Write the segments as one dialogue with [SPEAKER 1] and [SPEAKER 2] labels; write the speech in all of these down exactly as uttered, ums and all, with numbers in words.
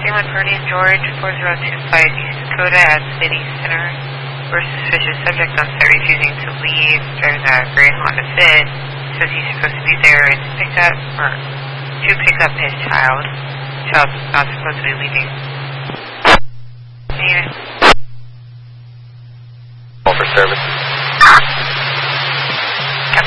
[SPEAKER 1] one Purdy and George, four zero two five East Dakota at City Center. We're suspicious subject on site refusing to leave, driving a gray Honda Fit. Says he's supposed to be there and to pick up, or to pick up his child. Child's not supposed to be leaving. Anyway.
[SPEAKER 2] Call for service.
[SPEAKER 1] Yep.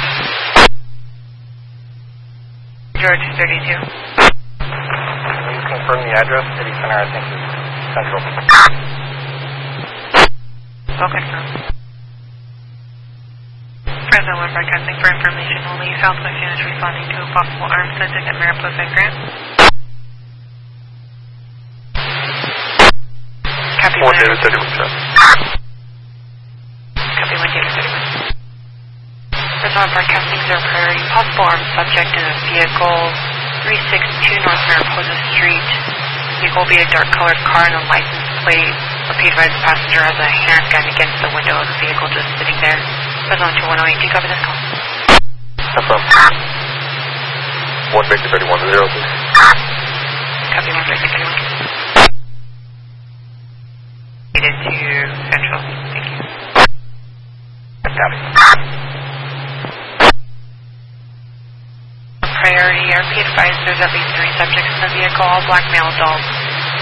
[SPEAKER 1] George thirty-two.
[SPEAKER 2] Please confirm the address. City Center, I think, is Central.
[SPEAKER 1] I'll confirm. Fresno one broadcasting for information only. Southwest units responding to a possible armed subject at Mariposa and Grant. Copy
[SPEAKER 2] one David thirty-one, sir.
[SPEAKER 1] Copy one David thirty-one. Fresno one broadcasting zero priority. Possible armed subject in a vehicle three six two North Mariposa Street. Vehicle will be a dark colored car and a license plate. Be advised the passenger has a handgun against the window of the vehicle just sitting there. Fresno two one oh eight, do you copy this call?
[SPEAKER 2] Confirm. one Victor thirty-one zero, please.
[SPEAKER 1] Copy one Victor thirty-one. Needed to Central. Thank you.
[SPEAKER 2] Copy.
[SPEAKER 1] Priority, R P advised there's at least three subjects in the vehicle, all black male adults.